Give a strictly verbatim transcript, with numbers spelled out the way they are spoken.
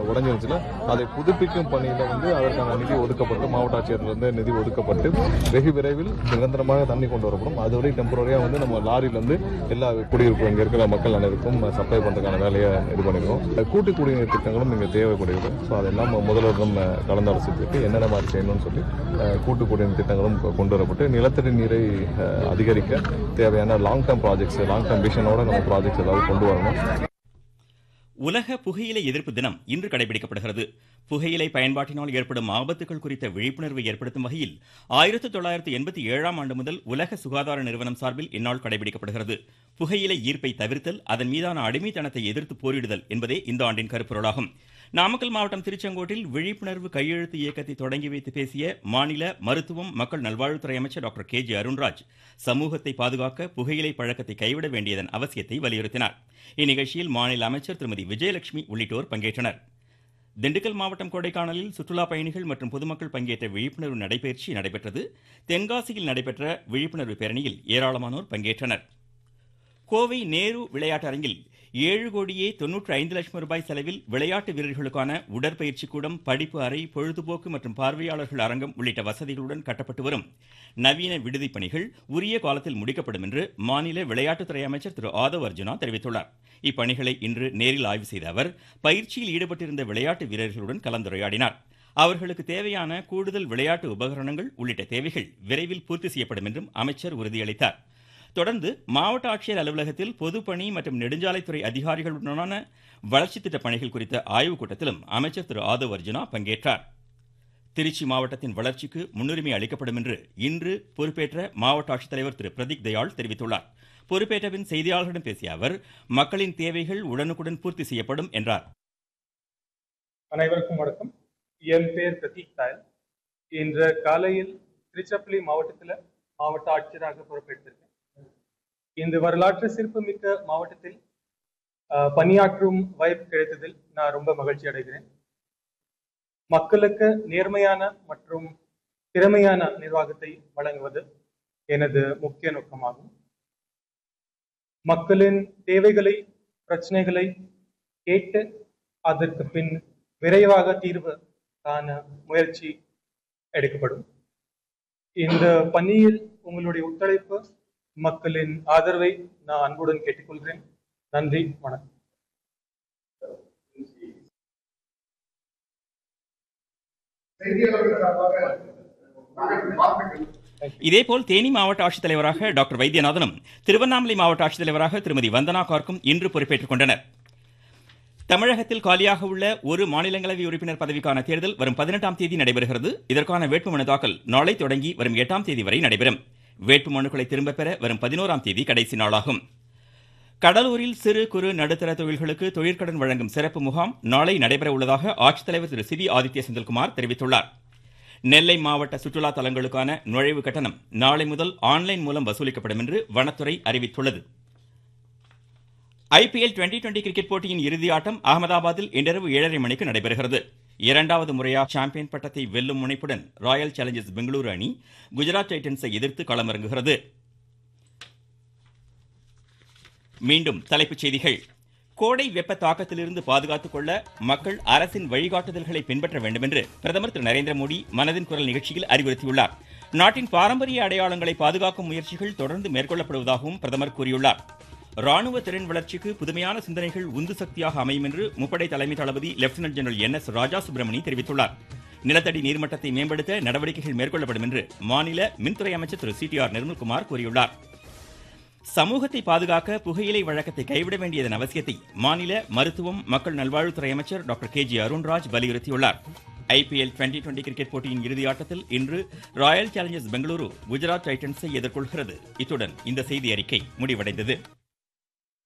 உடஞ்சிருச்சுல அதை புதுப்பிக்கும் பணியில வந்து அதற்கான நிதி ஒதுக்கப்பட்டு மாவட்ட ஆட்சியர்லேருந்து நிதி ஒதுக்கப்பட்டு வெகு விரைவில் நிரந்தரமாக தண்ணி கொண்டு வரப்படும். அதுவரை டெம்பரரியா வந்து நம்ம லாரியில இருந்து எல்லா குடியிருப்பு இங்க இருக்கிற மக்கள் அனைவருக்கும் சப்ளை பண்றதுக்கான வேலையை இது பண்ணிருக்கோம். கூட்டு குடிநீர் திட்டங்களும் இங்க தேவைப்படுகிறது. ஸோ அதெல்லாம் முதல்வர் நம்ம கலந்தாலோசித்துட்டு என்னென்ன மாதிரி செய்யணும்னு சொல்லி கூட்டு குடிநீர் திட்டங்களும் கொண்டு வரப்பட்டு நிலத்தடி நீரை அதிகரிக்க தேவையான long term projects long term விஷனோட நம்ம ப்ராஜெக்ட்ஸ் ஏதாவது கொண்டு வரணும். உலக புகையிலை எதிர்ப்பு தினம் இன்று கடைபிடிக்கப்படுகிறது. புகையிலை பயன்பாட்டினால் ஏற்படும் ஆபத்துகள் குறித்த விழிப்புணர்வை ஏற்படுத்தும் வகையில் ஆயிரத்தி தொள்ளாயிரத்தி எண்பத்தி ஏழாம் ஆண்டு முதல் உலக சுகாதார நிறுவனம் சார்பில் இந்நாள் கடைபிடிக்கப்படுகிறது. புகையிலை ஈர்ப்பை தவிர்த்தல், அதன் மீதான அடிமைத்தனத்தை எதிர்த்து போரிடுதல் என்பதே இந்த ஆண்டின் கருப்பொருளாகும். நாமக்கல் மாவட்டம் திருச்செங்கோட்டில் விழிப்புணர்வு கையெழுத்து இயக்கத்தை தொடங்கி வைத்து பேசிய மாநில மருத்துவம் மக்கள் நல்வாழ்வுத்துறை அமைச்சர் டாக்டர் கே ஜே அருண்ராஜ் சமூகத்தை பாதுகாக்க புகையிலை பழக்கத்தை கைவிட வேண்டியதன் அவசியத்தை வலியுறுத்தினார். இந்நிகழ்ச்சியில் மாநில அமைச்சர் திருமதி விஜயலட்சுமி உள்ளிட்டோர் பங்கேற்றனர். திண்டுக்கல் மாவட்டம் கொடைக்கானலில் சுற்றுலா பயணிகள் மற்றும் பொதுமக்கள் பங்கேற்ற விழிப்புணர்வு நடைபயிற்சி நடைபெற்றது. தென்காசியில் நடைபெற்ற விழிப்புணர்வு பேரணியில் ஏராளமானோர் பங்கேற்றனர். கோவை நேரு விளையாட்டரங்கில் ஏழு கோடியே தொன்னூற்றி ஐந்து லட்சம் ரூபாய் செலவில் விளையாட்டு வீரர்களுக்கான உடற்பயிற்சி கூடம், படிப்பு அறை, பொழுதுபோக்கு மற்றும் பார்வையாளர்கள் அரங்கம் உள்ளிட்ட வசதிகளுடன் கட்டப்பட்டு வரும் நவீன விடுதி பணிகள் உரிய காலத்தில் முடிக்கப்படும் என்று மாநில விளையாட்டுத்துறை அமைச்சர் திரு ஆதவ் அர்ஜுனா தெரிவித்துள்ளார். இப்பணிகளை இன்று நேரில் ஆய்வு செய்த அவர் பயிற்சியில் ஈடுபட்டிருந்த விளையாட்டு வீரர்களுடன் கலந்துரையாடினார். அவர்களுக்கு தேவையான கூடுதல் விளையாட்டு உபகரணங்கள் உள்ளிட்ட தேவைகள் விரைவில் பூர்த்தி செய்யப்படும் என்றும் அமைச்சர் உறுதியளித்தார். தொடர்ந்து மாவட்ட ஆட்சியர் அலுவலகத்தில் பொதுப்பணி மற்றும் நெடுஞ்சாலைத்துறை அதிகாரிகளுடனான வளர்ச்சி திட்ட பணிகள் குறித்த ஆய்வுக் கூட்டத்திலும் அமைச்சர் திரு ஆதவ் அர்ஜுனா பங்கேற்றார். திருச்சி மாவட்டத்தின் வளர்ச்சிக்கு முன்னுரிமை அளிக்கப்படும் என்று இன்று பொறுப்பேற்ற மாவட்ட ஆட்சித்தலைவர் திரு பிரதீக் தயாள் தெரிவித்துள்ளார். பொறுப்பேற்ற பின் செய்தியாளர்களிடம் பேசிய அவர் மக்களின் தேவைகள் உடனுக்குடன் பூர்த்தி செய்யப்படும் என்றார். அனைவருக்கும் வணக்கம். என் பேர் பிரதீக் தயாள். இன்று காலையில் திருச்சிராப்பள்ளி மாவட்டத்தில் மாவட்ட ஆட்சியராக பொறுப்பேற்றிருக்கேன். இந்த வரலாற்று சிறப்புமிக்க மாவட்டத்தில் பணியாற்றும் வாய்ப்பு கிடைத்ததில் நான் ரொம்ப மகிழ்ச்சி அடைகிறேன். மக்களுக்கு நேர்மையான மற்றும் திறமையான நிர்வாகத்தை வழங்குவது எனது முக்கிய நோக்கமாகும். மக்களின் தேவைகளை, பிரச்சனைகளை கேட்டு அதற்கு பின் விரைவாக தீர்வு காண முயற்சி எடுக்கப்படும். இந்த பணியில் உங்களுடைய ஒத்துழைப்பு, மக்களின் ஆதரவை நான் அன்புடன் கேட்டுக்கொள்கிறேன். நன்றி, வணக்கம். இதேபோல் தேனி மாவட்ட ஆட்சித்தலைவராக டாக்டர் வைத்தியநாதனும் திருவண்ணாமலை மாவட்ட ஆட்சித்தலைவராக திருமதி வந்தனா கார்க்கும் இன்று பொறுப்பேற்றுக் கொண்டனர். தமிழகத்தில் காலியாக உள்ள ஒரு மாநிலங்களவை உறுப்பினர் பதவிக்கான தேர்தல் வரும் பதினெட்டாம் தேதி நடைபெறுகிறது. இதற்கான வேட்புமனு தாக்கல் நாளை தொடங்கி வரும் எட்டாம் தேதி வரை நடைபெறும். வேட்புமனுக்களை திரும்பப் பெற வரும் பதினோராம் தேதி கடைசி நாளாகும். கடலூரில் சிறு குறு நடுத்தர தொழில்களுக்கு தொழிற்கடன் வழங்கும் சிறப்பு முகாம் நாளை நடைபெற உள்ளதாக ஆட்சித்தலைவர் திரு சிவி ஆதித்ய செந்தில்குமார் தெரிவித்துள்ளார். நெல்லை மாவட்ட சுற்றுலா தலங்களுக்கான நுழைவு கட்டணம் நாளை முதல் ஆன்லைன் மூலம் வசூலிக்கப்படும் என்று வனத்துறை அறிவித்துள்ளது. ஐபிஎல் டுவெண்டி டுவெண்டி கிரிக்கெட் போட்டியின் இறுதி ஆட்டம் அகமதாபாத்தில் இன்றிரவு ஏழரை மணிக்கு நடைபெறுகிறது. இரண்டாவது முறையாக சாம்பியன் பட்டத்தை வெல்லும் முனைப்புடன் ராயல் சேலஞ்சர்ஸ் பெங்களூரு அணி குஜராத் டைட்டன்ஸை எதிர்த்து களமிறங்குகிறது. மீண்டும் தலைப்புச் செய்திகள். கோடை வெப்ப தாக்கத்திலிருந்து பாதுகாத்துக் கொள்ள மக்கள் அரசின் வழிகாட்டுதல்களை பின்பற்ற வேண்டும் என்று பிரதமர் திரு நரேந்திர மோடி மனதின் குரல் நிகழ்ச்சியில் அறிவுறுத்தியுள்ளார். நாட்டின் பாரம்பரிய அடையாளங்களை பாதுகாக்கும் முயற்சிகள் தொடர்ந்து மேற்கொள்ளப்படுவதாகவும் பிரதமர் கூறியுள்ளார். ராணுவ திறன் வளர்ச்சிக்கு புதுமையான சிந்தனைகள் உந்து சக்தியாக அமையும் என்று முப்படை தலைமை தளபதி லெப்டினன்ட் ஜெனரல் என் எஸ் ராஜா சுப்பிரமணி தெரிவித்துள்ளார். நிலத்தடி நீர்மட்டத்தை மேம்படுத்த நடவடிக்கைகள் மேற்கொள்ளப்படும் என்று மாநில மின்துறை அமைச்சர் திரு சி டி ஆர் நிர்மல்குமார் கூறியுள்ளார். சமூகத்தை பாதுகாக்க புகையிலை வழக்கத்தை கைவிட வேண்டியதன் அவசியத்தை மாநில மருத்துவம் மக்கள் நல்வாழ்வுத்துறை அமைச்சர் டாக்டர் கே ஜே அருண்ராஜ் வலியுறுத்தியுள்ளார். ஐபிஎல் டுவெண்டி டுவெண்டி கிரிக்கெட் போட்டியின் இறுதி ஆட்டத்தில் இன்று ராயல் சேலஞ்சர்ஸ் பெங்களூரு குஜராத் டைட்டன்ஸை எதிர்கொள்கிறது. இத்துடன் இந்த செய்தி அறிக்கை முடிவடைந்தது.